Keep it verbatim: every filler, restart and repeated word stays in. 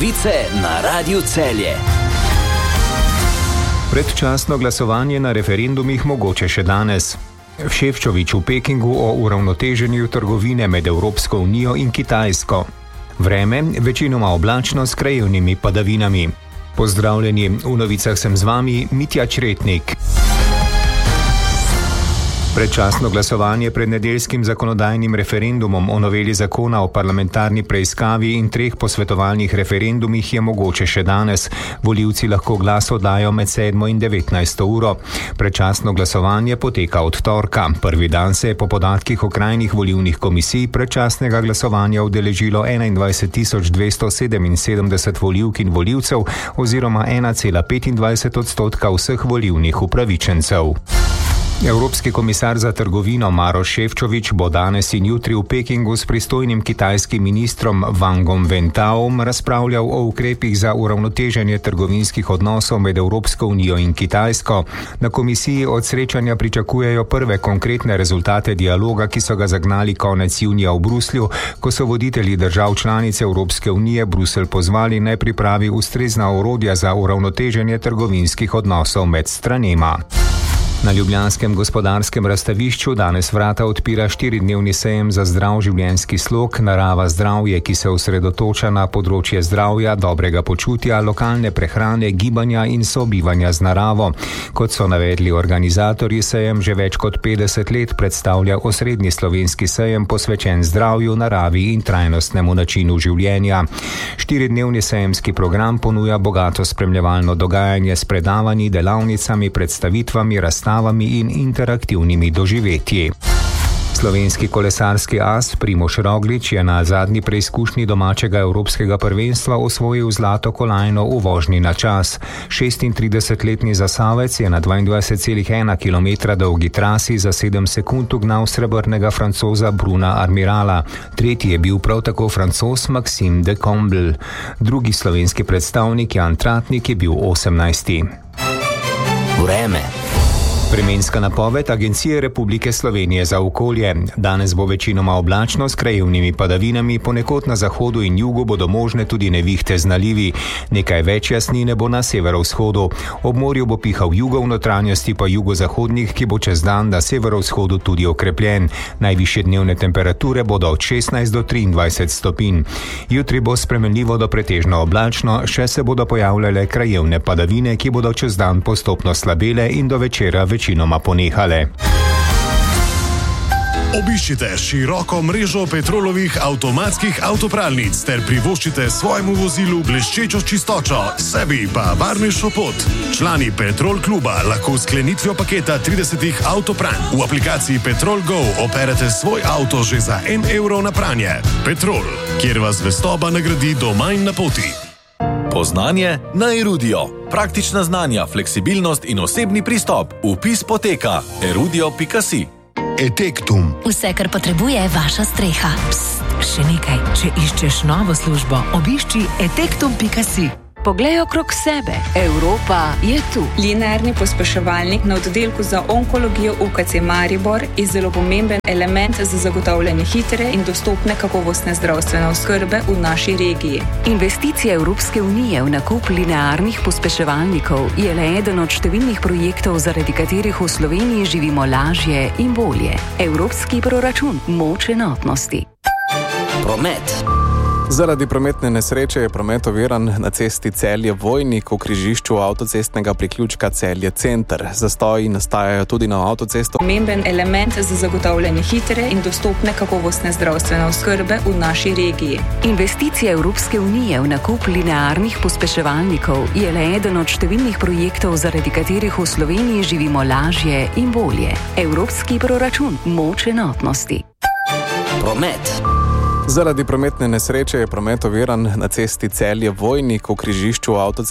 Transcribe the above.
Novice na Radiu Celje. Predčasno glasovanje na referendumih mogoče še danes. Šefčovič v Pekingu o uravnoteženju trgovine med Evropsko unijo in Kitajsko. Vreme večinoma oblačno s krajevnimi padavinami. Pozdravljeni, v novicah sem z vami Mitja Čretnik. Predčasno glasovanje pred nedeljskim zakonodajnim referendumom o noveli zakona o parlamentarni preiskavi in treh posvetovalnih referendumih je mogoče še danes. Volivci lahko glas oddajo med sedmo in devetnajsto uro. Predčasno glasovanje poteka od torka. Prvi dan se je po podatkih okrajnih volilnih komisij predčasnega glasovanja udeležilo enaindvajset tisoč dvesto sedeminsedemdeset volivk in volivcev oziroma ena cela petindvajset odstotka vseh volilnih upravičencev. Evropski komisar za trgovino Maroš Šefčovič bo danes in jutri v Pekingu s pristojnim kitajskim ministrom Wangom Wentaom razpravljal o ukrepih za uravnoteženje trgovinskih odnosov med Evropsko unijo in Kitajsko. Na komisiji od srečanja pričakujejo prve konkretne rezultate dialoga, ki so ga zagnali konec junija v Bruslju, ko so voditelji držav članic Evropske unije Bruselj pozvali naj pripravi ustrezna orodja za uravnoteženje trgovinskih odnosov med stranema. Na ljubljanskem gospodarskem razstavišču danes vrata odpira štiridnevni sejem za zdrav življenjski slog Narava zdravje, ki se osredotoča na področje zdravja, dobrega počutja, lokalne prehrane, gibanja in sobivanja z naravo. Kot so navedli organizatorji, sejem že več kot petdeset let predstavlja osrednji slovenski sejem posvečen zdravju, naravi in trajnostnemu načinu življenja. Štiridnevni sejemski program ponuja bogato spremljevalno dogajanje s predavanji, delavnicami, predstavitvami, razstavami in interaktivnimi doživetji. Slovenski kolesarski as Primož Roglič je na zadnji preizkušnji domačega evropskega prvenstva osvojil zlato kolajno v vožnji na čas. šestintridesetletni Zasavec je na dvaindvajset celih ena kilometra dolgi trasi za sedem sekund ugnal srebrnega Francoza Bruna Armirala. Tretji je bil prav tako Francoz Maxime de Comble. Drugi slovenski predstavnik Jan Tratnik je bil osemnajsti. Vreme. Vremenska napoved Agencije Republike Slovenije za okolje. Danes bo večinoma oblačno s krajevnimi padavinami, ponekod na zahodu in jugu bodo možne tudi nevihte z nalivi. Nekaj več jasnine bo na severovzhodu. Ob morju bo pihal jugo, v notranjosti pa jugozahodnik, ki bo čez dan na severovzhodu tudi okrepljen. Najvišje dnevne temperature bodo od šestnajst do triindvajset stopinj. Jutri bo spremenljivo do pretežno oblačno, še se bodo pojavljale krajevne padavine, ki bodo čez dan postopno slabele in do večera večinoma ponehale. Obiščite široko mrežo Petrolovih avtomatskih avtopralnic ter privoščite svojemu vozilu bleščečo čistočo, sebi pa varnejšo pot. Člani Petrol kluba lahko s sklenitvijo paketa tridesetih avtopranj v aplikaciji Petrol Go operete svoj avto že za en evro na pranje. Petrol, kjer vas zvestoba nagradi doma in na poti. Poznanje na Erudio. Praktična znanja, fleksibilnost in osebni pristop. Vpis poteka erudio pika si. Etektum. Vse, kar potrebuje vaša streha. Psst, še nekaj. Če iščeš novo službo, obišči etektum pika si. Poglej okrog sebe. Evropa je tu. Linearni pospeševalnik na oddelku za onkologijo U K C Maribor je zelo pomemben element za zagotavljanje hitre in dostopne kakovostne zdravstvene oskrbe v naši regiji. Investicija Evropske unije v nakup linearnih pospeševalnikov je le eden od številnih projektov, zaradi katerih v Sloveniji živimo lažje in bolje. Evropski proračun, moč enotnosti. Promet. Zaradi prometne nesreče je promet oviran na cesti Celje-Vojnik v križišču avtocestnega priključka Celje Center. Zastoji nastajajo tudi na avtocesto. Pomemben element za zagotavljanje hitre in dostopne kakovostne zdravstvene oskrbe v naši regiji. Investicija Evropske unije v nakup linearnih pospeševalnikov je le eden od številnih projektov, zaradi katerih v Sloveniji živimo lažje in bolje. Evropski proračun, moč enotnosti. Promet. Zaradi prometne nesreče je promet oviran na cesti Celje-Vojnik v križišču avtocestnega